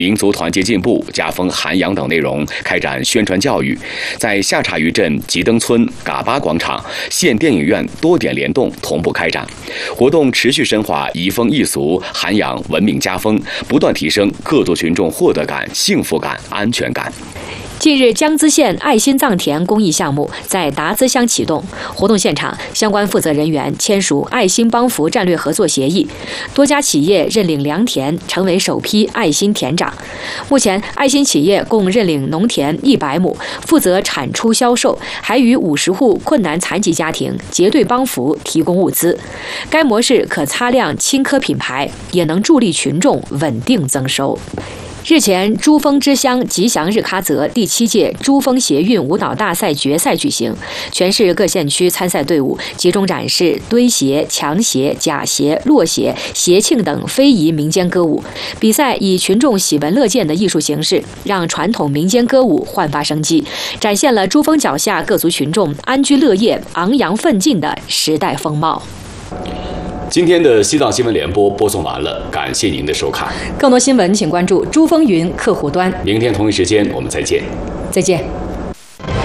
民族团结进步、家风涵养等内容开展宣传教育，在下岔渔镇吉登村、嘎巴广场、县电影院多点联动同步开展，活动持续深化移风易俗、涵养文明家风，不断提升各族群众获得感、幸福感、安全感。 近日，江孜县爱心藏田公益项目在达孜乡启动。活动现场，相关负责人员签署爱心帮扶战略合作协议，多家企业认领良田，成为首批爱心田长。目前，爱心企业共认领农田100亩，负责产出销售，还与50户困难残疾家庭结对帮扶，提供物资。该模式可擦亮青稞品牌，也能助力群众稳定增收。日前，珠峰之乡吉祥日喀则第7届珠峰协运舞蹈大赛决赛举行，全市各县区参赛队伍集中展示堆鞋、墙鞋、假鞋、落鞋、鞋庆等非遗民间歌舞。比赛以群众喜闻乐见的艺术形式，让传统民间歌舞焕发生机，展现了珠峰脚下各族群众安居乐业、昂扬奋进的时代风貌。 今天的西藏新闻联播播送完了，感谢您的收看。 更多新闻请关注珠峰云客户端。 明天同一时间我们再见。 再见。